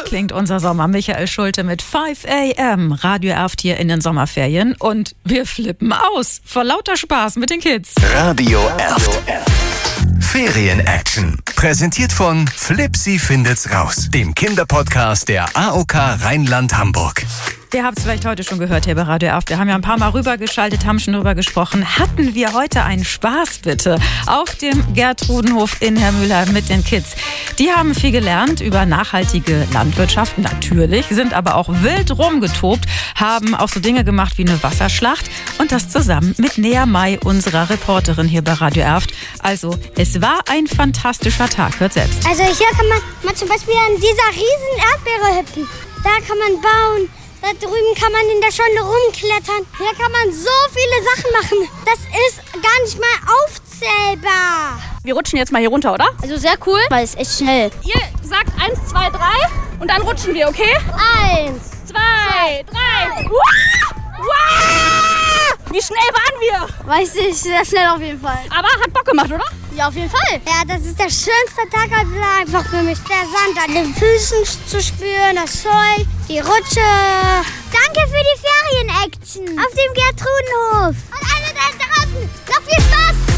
klingt unser Sommer. Michael Schulte mit 5 AM. Radio Erft hier in den Sommerferien. Und wir flippen aus. Vor lauter Spaß mit den Kids. Radio Erft. Ferien-Action. Präsentiert von Flipsi findet's raus. Dem Kinderpodcast der AOK Rheinland-Hamburg. Ihr habt es vielleicht heute schon gehört hier bei Radio Erft. Wir haben ja ein paar Mal rübergeschaltet, haben schon drüber gesprochen. Hatten wir heute einen Spaß, bitte? Auf dem Gertrudenhof in Hermülheim mit den Kids. Die haben viel gelernt über nachhaltige Landwirtschaft, natürlich, sind aber auch wild rumgetobt, haben auch so Dinge gemacht wie eine Wasserschlacht und das zusammen mit Nea May, unserer Reporterin hier bei Radio Erft. Also, es war ein fantastischer Tag. Hört selbst. Also hier kann man zum Beispiel an dieser riesen Erdbeere hüpfen. Da kann man bauen. Da drüben kann man in der Schonne rumklettern. Hier kann man so viele Sachen machen. Das ist gar nicht mal aufzählbar. Wir rutschen jetzt mal hier runter, oder? Also sehr cool, weil es echt schnell. Ihr sagt 1, 2, 3 und dann rutschen wir, okay? 1, 2, 3. Wow! Wie schnell waren wir? weiß ich, sehr schnell auf jeden Fall. Aber hat Bock gemacht, oder? Ja, auf jeden Fall. Ja, das ist der schönste Tag einfach für mich. Der Sand an den Füßen zu spüren, das Zeug, die Rutsche. Danke für die Ferien-Action auf dem Gertrudenhof. Und alle da draußen, noch viel Spaß!